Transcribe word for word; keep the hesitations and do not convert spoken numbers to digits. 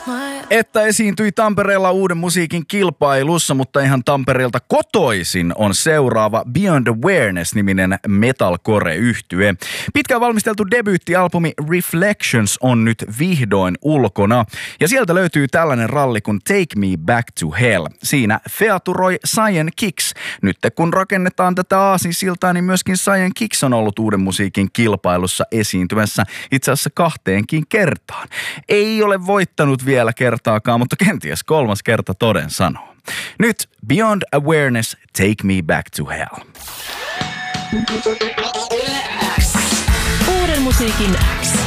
Että esiintyi Tampereella uuden musiikin kilpailussa, mutta ihan Tampereelta kotoisin on seuraava Beyond Awareness-niminen metalcore-yhtye. Pitkään valmisteltu debyyttialbumi Reflections on nyt vihdoin ulkona. Ja sieltä löytyy tällainen ralli kuin Take Me Back to Hell. Siinä featuroi Cyan Kicks. Nyt kun rakennetaan tätä aasinsiltaa, niin myöskin Cyan Kicks on ollut uuden musiikin kilpailussa esiintymässä itse asiassa kahteenkin kertaan. Ei ole voittanut vielä kertaakaan, mutta kenties kolmas kerta toden sanoo. Nyt Beyond Awareness, Take Me Back to Hell. Uuden musiikin X.